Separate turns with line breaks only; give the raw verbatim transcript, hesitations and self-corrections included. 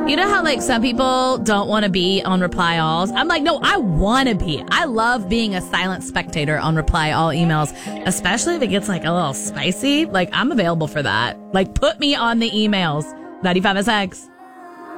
You know how, like, some people don't want to be on Reply Alls? I'm like, no, I want to be. I love being a silent spectator on Reply All emails, especially if it gets, like, a little spicy. Like, I'm available for that. Like, put me on the emails. ninety-five S X.